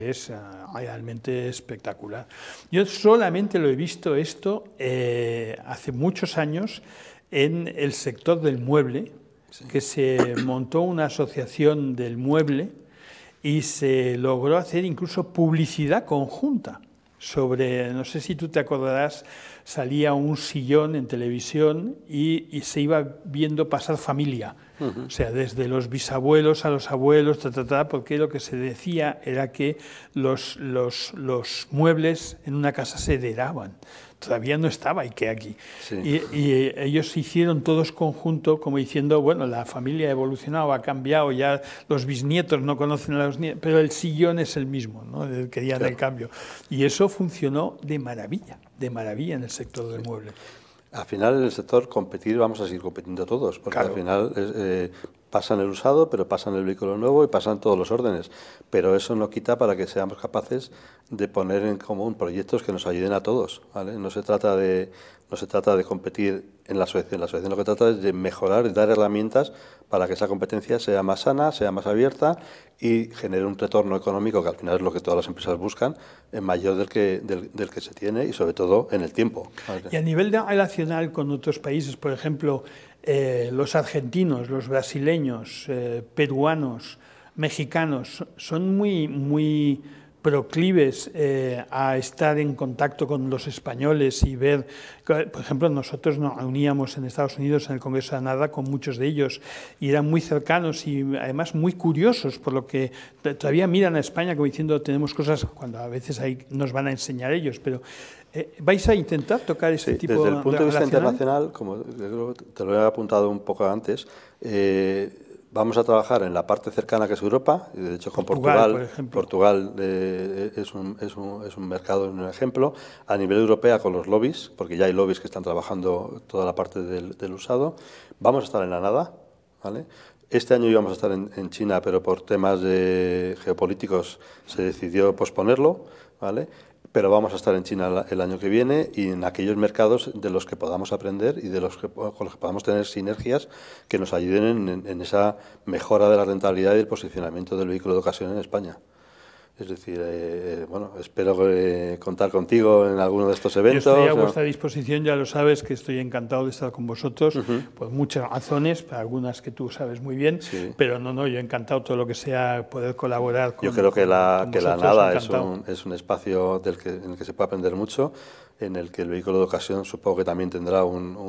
Es realmente espectacular. Yo solamente lo he visto esto hace muchos años en el sector del mueble, sí, que se montó una asociación del mueble y se logró hacer incluso publicidad conjunta sobre, no sé si tú te acordarás, salía un sillón en televisión y se iba viendo pasar familia. O sea, desde los bisabuelos a los abuelos, porque lo que se decía era que los muebles en una casa se heredaban. Todavía no estaba IKEA aquí. Sí. Y ellos se hicieron todos conjunto, como diciendo, bueno, la familia ha evolucionado, ha cambiado, ya los bisnietos no conocen a los nietos, pero el sillón es el mismo, ¿no? Querían claro. El cambio. Y eso funcionó de maravilla en el sector del mueble. Al final, en el sector competir, vamos a seguir compitiendo todos, porque claro. Al final pasan el usado, pero pasan el vehículo nuevo y pasan todos los órdenes. Pero eso no quita para que seamos capaces de poner en común proyectos que nos ayuden a todos, ¿vale? No se trata de competir en la asociación. La asociación lo que trata es de mejorar y dar herramientas para que esa competencia sea más sana, sea más abierta y genere un retorno económico, que al final es lo que todas las empresas buscan, mayor del que se tiene y sobre todo en el tiempo. ¿Vale? Y a nivel relacional con otros países, por ejemplo, los argentinos, los brasileños, peruanos, mexicanos, son muy proclives a estar en contacto con los españoles y ver, por ejemplo, nosotros nos reuníamos en Estados Unidos en el Congreso de NADA con muchos de ellos y eran muy cercanos y además muy curiosos, por lo que todavía miran a España como diciendo tenemos cosas, cuando a veces ahí nos van a enseñar ellos, pero ¿vais a intentar tocar este tipo de desde el punto de vista internacional, como te lo he apuntado un poco antes, vamos a trabajar en la parte cercana que es Europa, y de hecho con Portugal es un mercado, un ejemplo. A nivel europeo con los lobbies, porque ya hay lobbies que están trabajando toda la parte del usado. Vamos a estar en la NADA, ¿vale? Este año íbamos a estar en China, pero por temas geopolíticos se decidió posponerlo, ¿vale? Pero vamos a estar en China el año que viene y en aquellos mercados de los que podamos aprender y con los que podamos tener sinergias que nos ayuden en esa mejora de la rentabilidad y el posicionamiento del vehículo de ocasión en España. Es decir, bueno, espero contar contigo en alguno de estos eventos. Yo estoy a vuestra disposición, ya lo sabes, que estoy encantado de estar con vosotros, por muchas razones, para algunas que tú sabes muy bien, sí. Pero yo encantado todo lo que sea poder colaborar con. Yo creo que la NADA es un espacio en el que se puede aprender mucho, en el que el vehículo de ocasión supongo que también tendrá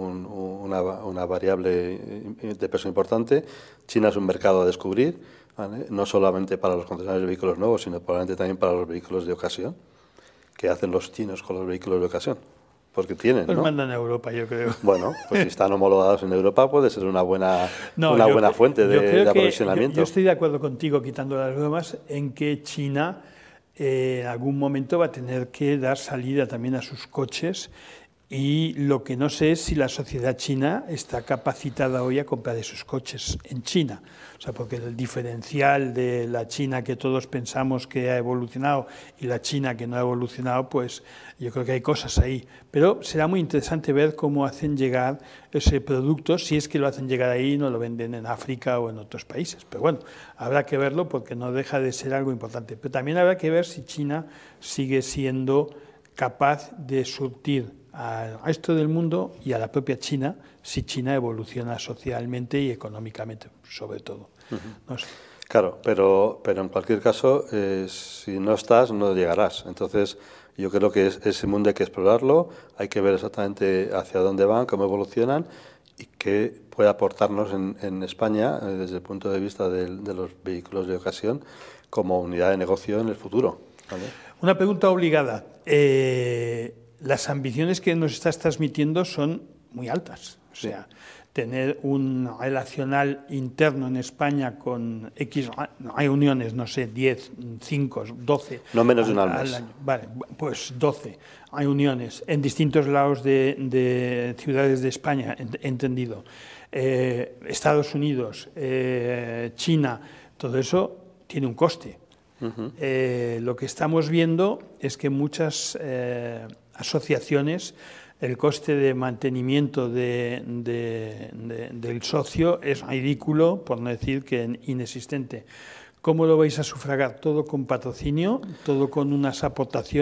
una variable de peso importante. China es un mercado a descubrir, ¿vale? No solamente para los concesionarios de vehículos nuevos, sino probablemente también para los vehículos de ocasión. ¿Qué hacen los chinos con los vehículos de ocasión? Porque tienen, los ¿no? mandan a Europa, yo creo. Bueno, pues si están homologados en Europa puede ser una buena fuente de aprovisionamiento. Yo estoy de acuerdo contigo, quitando las bromas, en que China en algún momento va a tener que dar salida también a sus coches. Y lo que no sé es si la sociedad china está capacitada hoy a comprar esos coches en China. O sea, porque el diferencial de la China que todos pensamos que ha evolucionado y la China que no ha evolucionado, pues yo creo que hay cosas ahí. Pero será muy interesante ver cómo hacen llegar ese producto, si es que lo hacen llegar ahí y no lo venden en África o en otros países. Pero bueno, habrá que verlo porque no deja de ser algo importante. Pero también habrá que ver si China sigue siendo capaz de surtir al resto del mundo y a la propia China, si China evoluciona socialmente y económicamente, sobre todo. No sé. Claro, pero en cualquier caso, si no estás, no llegarás. Entonces, yo creo que ese mundo hay que explorarlo, hay que ver exactamente hacia dónde van, cómo evolucionan y qué puede aportarnos en España, desde el punto de vista de los vehículos de ocasión, como unidad de negocio en el futuro, ¿vale? Una pregunta obligada. Las ambiciones que nos estás transmitiendo son muy altas. O sea, tener un relacional interno en España con X reuniones, no sé, 10, 5, 12. No menos de una al mes. Año. Vale, pues 12 reuniones en distintos lados de ciudades de España, entendido. Estados Unidos, China, todo eso tiene un coste. Lo que estamos viendo es que muchas asociaciones, el coste de mantenimiento del socio es ridículo, por no decir que inexistente. ¿Cómo lo vais a sufragar? ¿Todo con patrocinio? ¿Todo con unas aportaciones?